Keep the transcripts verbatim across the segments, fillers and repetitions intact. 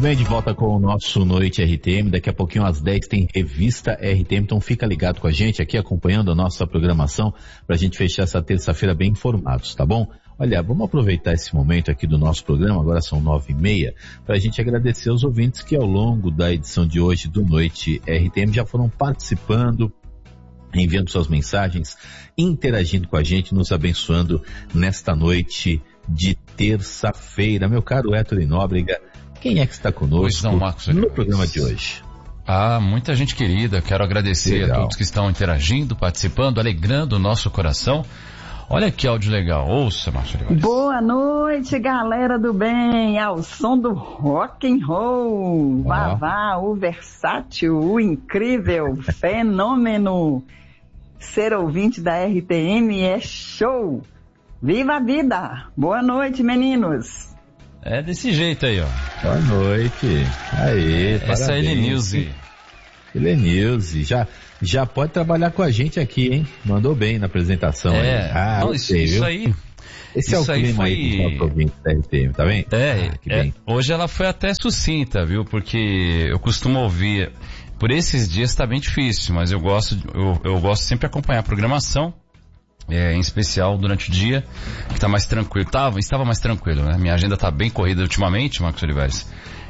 bem, de volta com o nosso Noite R T M. Daqui a pouquinho às dez tem Revista R T M, então fica ligado com a gente aqui, acompanhando a nossa programação, pra gente fechar essa terça-feira bem informados, tá bom? Olha, vamos aproveitar esse momento aqui do nosso programa, agora são nove e meia, pra gente agradecer aos ouvintes que ao longo da edição de hoje do Noite R T M já foram participando, enviando suas mensagens, interagindo com a gente, nos abençoando nesta noite de terça-feira. Meu caro Héctor Nóbrega, quem é que está conosco não, Marcos, no programa de hoje? Ah, muita gente querida, quero agradecer Legal. a todos que estão interagindo, participando, alegrando o nosso coração. Olha que áudio legal, ouça, Márcio Olivares. Boa noite, galera do bem, ao som do rock and roll, Ah. Vavá, o versátil, o incrível, fenômeno. Ser ouvinte da R T M é show. Viva a vida! Boa noite, meninos! É desse jeito aí, ó. Boa noite. Aê, Essa é a Helenilze. Helenilze, já, já pode trabalhar com a gente aqui, hein? Mandou bem na apresentação. É, aí. Ah, não, gostei, isso, isso viu? aí... Esse isso é o aí clima foi... aí do nosso ouvinte da R T M, tá vendo? É, ah, que é, bem. hoje ela foi até sucinta, viu? Porque eu costumo ouvir... Por esses dias tá bem difícil, mas eu gosto, eu, eu gosto sempre de acompanhar a programação, é, em especial durante o dia, que tá mais tranquilo. Tava, estava mais tranquilo, né? Minha agenda tá bem corrida ultimamente, Marcos Olivares.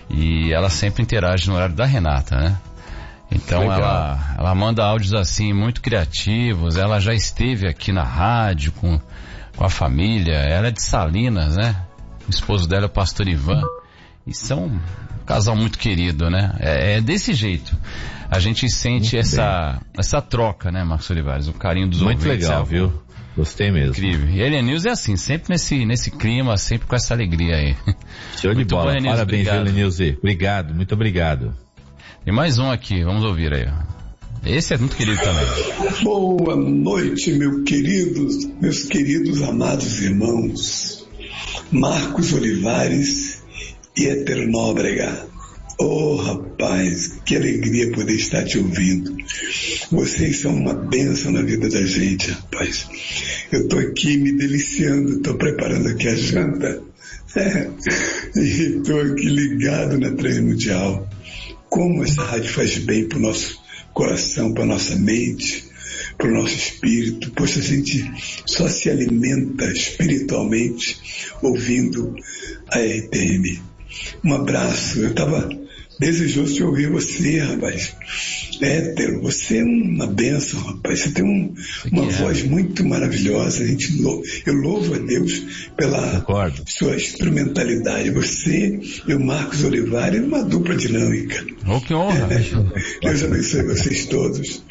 E ela sempre interage no horário da Renata, né? Então ela, ela manda áudios assim, muito criativos. Ela já esteve aqui na rádio com, com a família. Ela é de Salinas, né? O esposo dela é o pastor Ivan. E são um casal muito querido, né? É, é desse jeito. A gente sente essa, essa troca, né, Marcos Olivares? O carinho dos ouvintes. Muito legal, é, viu? Gostei mesmo. Incrível. E a Helenilze é assim, sempre nesse, nesse clima, sempre com essa alegria aí. Show de Muito bola. bom, Helenilze, Parabéns, obrigado. Helenilze. Obrigado, muito obrigado. E mais um aqui, vamos ouvir aí. Esse é muito querido também. Boa noite, meus queridos, meus queridos amados irmãos. Marcos Olivares e Héctor Nóbrega. Oh, rapaz, que alegria poder estar te ouvindo. Vocês são uma bênção na vida da gente, rapaz. Eu tô aqui me deliciando, tô preparando aqui a janta. É, e tô aqui ligado na Transmundial. Como essa rádio faz bem pro nosso coração, pra nossa mente, pro nosso espírito. Poxa, a gente só se alimenta espiritualmente ouvindo a R T M. Um abraço. Eu estava desejoso de ouvir você, rapaz. Hétero, você é uma bênção, rapaz. Você tem um, uma é. voz muito maravilhosa. A gente lou- eu louvo a Deus pela Concordo. sua instrumentalidade. Você e o Marcos Olivares, uma dupla dinâmica. Oh, que honra. Deus abençoe vocês todos.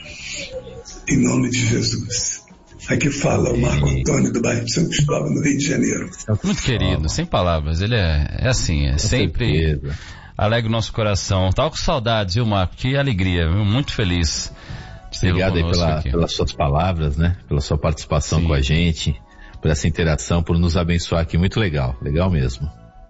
Em nome de Jesus. Aqui fala o Marco Antônio do bairro de São Cristóvão, no Rio de Janeiro. Muito querido, sem palavras. Ele é, é assim, é sempre certeza. alegra o nosso coração. Tava com saudades, viu, Marco? Que alegria, viu? Muito feliz de tê-lo Obrigado aí conosco pela, aqui. pelas suas palavras, né? Pela sua participação Sim. com a gente, por essa interação, por nos abençoar aqui. Muito legal, legal mesmo.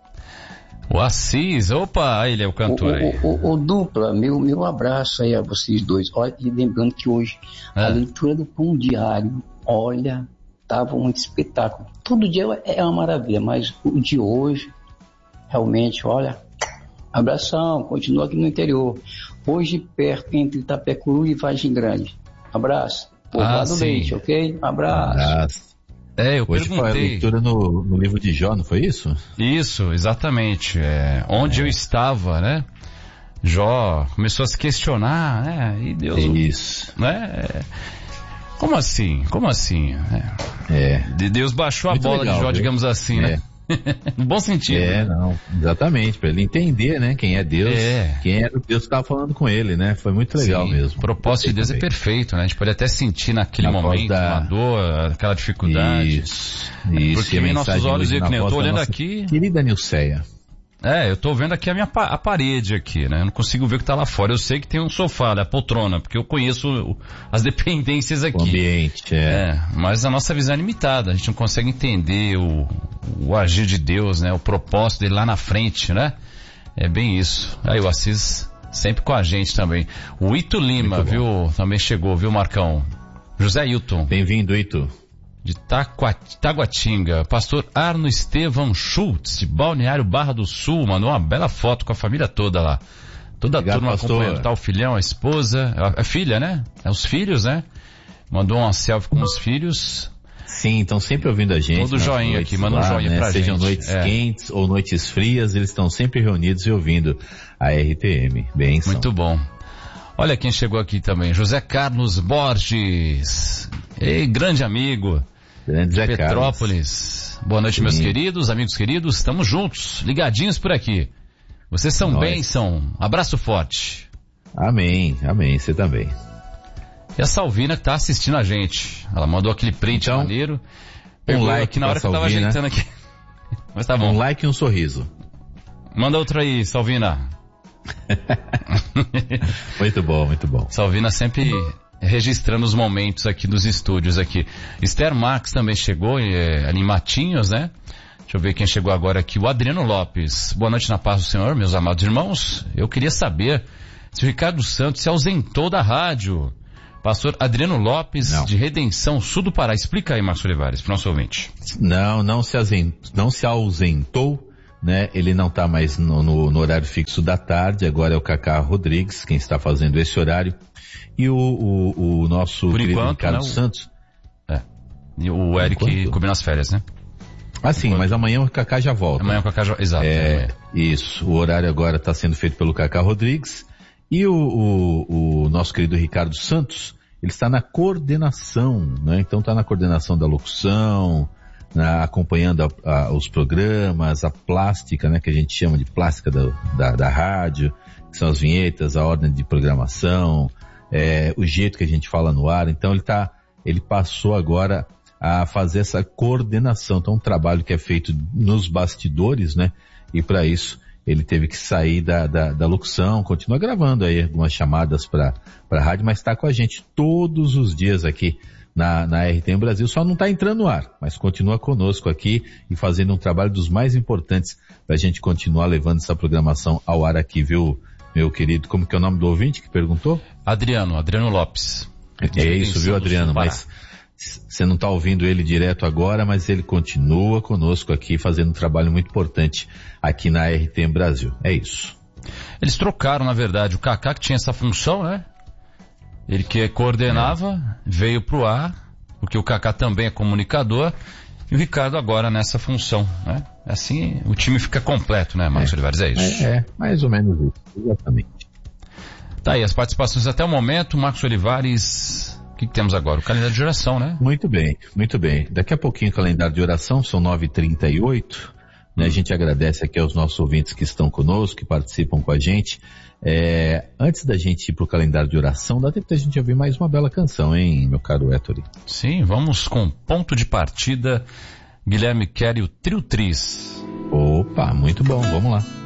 O Assis, opa, ele é o cantor aí. O, o, o, o dupla, meu, meu abraço aí a vocês dois. Olha, e lembrando que hoje Ah. a leitura do Pão Diário, olha, tava um espetáculo. Todo dia é uma maravilha, mas o de hoje, realmente, olha, abração, continua aqui no interior. Hoje perto entre Itapecuru e Vargem Grande. Abraço. Povo Ah, lá do sim. Leite, ok? Abraço. Abraço. É, eu Hoje foi a perguntei. leitura no, no livro de Jó, não foi isso? Isso, exatamente. É, onde eu estava, né? Jó começou a se questionar, né? E Deus, Isso. né? Como assim? Como assim? É. É. De Deus baixou a Muito bola legal, de Jó, viu? digamos assim, né? No bom sentido. É, né? não, exatamente, para ele entender, né, quem é Deus, É. quem era o Deus que estava falando com ele, né, foi muito legal Sim, mesmo. O propósito de Deus é Gostei perfeito, né? A gente pode até sentir naquele Na voz momento da- uma dor, aquela dificuldade. Isso, isso. Porque e a em nossos mensagem olhos, hoje eu, na que nem eu voz tô da olhando nossa aqui. Querida Nilceia. É, eu tô vendo aqui a minha pa- a parede aqui, né? Eu não consigo ver o que tá lá fora. Eu sei que tem um sofá, né? A poltrona, porque eu conheço o- as dependências aqui. O ambiente, é. É, mas a nossa visão é limitada. A gente não consegue entender o, o agir de Deus, né? O propósito dele lá na frente, né? É bem isso. Aí o Assis sempre com a gente também. O Ito Lima, Muito bom. viu? Também chegou, viu, Marcão? José Hilton. Bem-vindo, Ito. de Taquat, Taguatinga. Pastor Arno Estevam Schultz, de Balneário Barra do Sul, mandou uma bela foto com a família toda lá. Toda a turma acompanhando, tá o filhão, a esposa, a, a filha, né? É os filhos, né? Mandou uma selfie com os filhos. Sim, estão sempre ouvindo a gente. Todo joinha aqui, manda um joinha né? pra Sejam gente. noites é. quentes ou noites frias, eles estão sempre reunidos e ouvindo a R T M. Benção. Muito bom. Olha quem chegou aqui também, José Carlos Borges. Ei, grande amigo. Grande Zé Petrópolis. Carlos. Boa noite, Sim. meus queridos, amigos queridos. Estamos juntos, ligadinhos por aqui. Vocês são bênção. Abraço forte. Amém, amém. Você também. E a Salvina que tá assistindo a gente. Ela mandou aquele print então, maneiro. Pegou um like aqui na hora que eu tava ajeitando aqui. Mas tá bom. Um like e um sorriso. Manda outro aí, Salvina. Muito bom, muito bom. Salvina sempre registrando os momentos aqui dos estúdios aqui. Esther Max também chegou, é, animatinhos, né? Deixa eu ver quem chegou agora aqui. O Adriano Lopes. Boa noite na paz do Senhor, meus amados irmãos. Eu queria saber se o Ricardo Santos se ausentou da rádio. Pastor Adriano Lopes, não. de Redenção, Sul do Pará. Explica aí, Márcio Olivares, para o nosso ouvinte. Não, não se ausentou, não se ausentou, né? Ele não está mais no, no, no horário fixo da tarde, agora é o Cacá Rodrigues quem está fazendo esse horário. E o, o, o nosso Por querido enquanto, Ricardo né, o... Santos. É. E o Eric cobrindo as férias, né? Ah, sim, mas amanhã o Cacá já volta. Amanhã o Cacá já... Exato. É, isso, o horário agora está sendo feito pelo Cacá Rodrigues. E o, o, o nosso querido Ricardo Santos, ele está na coordenação, né? Então está na coordenação da locução, na, acompanhando a, a, os programas, a plástica, né? Que a gente chama de plástica da, da, da rádio, que são as vinhetas, a ordem de programação, é, o jeito que a gente fala no ar. Então ele tá, ele passou agora a fazer essa coordenação. Então um trabalho que é feito nos bastidores, né? E para isso ele teve que sair da, da, da locução, continua gravando aí algumas chamadas para a rádio, mas está com a gente todos os dias aqui na, na R T M Brasil, só não está entrando no ar, mas continua conosco aqui e fazendo um trabalho dos mais importantes para a gente continuar levando essa programação ao ar aqui, viu, meu querido? Como que é o nome do ouvinte que perguntou? Adriano, Adriano Lopes. É isso, viu, Adriano? Mas você não está ouvindo ele direto agora, mas ele continua conosco aqui, fazendo um trabalho muito importante aqui na R T M Brasil. É isso. Eles trocaram, na verdade, o Cacá que tinha essa função, né? Ele que coordenava, é. veio pro ar, porque o Cacá também é comunicador, e o Ricardo agora nessa função, né? Assim o time fica completo, né, Marcos é. Olivares? É isso. É, é, mais ou menos isso, exatamente. Tá aí, as participações até o momento, Marcos Olivares... O que, que temos agora? O calendário de oração, né? Muito bem, muito bem. Daqui a pouquinho o calendário de oração, são nove e trinta e oito. Né? Hum. A gente agradece aqui aos nossos ouvintes que estão conosco, que participam com a gente. É, antes da gente ir para o calendário de oração, dá tempo da gente ouvir mais uma bela canção, hein, meu caro Héctor? Sim, vamos com Ponto de Partida, Guilherme Quer e o Trio Tris. Opa, muito bom, vamos lá.